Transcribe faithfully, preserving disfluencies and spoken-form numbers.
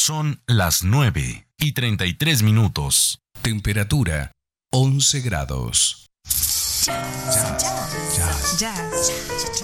Son las nueve y treinta y tres minutos. Temperatura once grados. Jazz. Jazz. Jazz.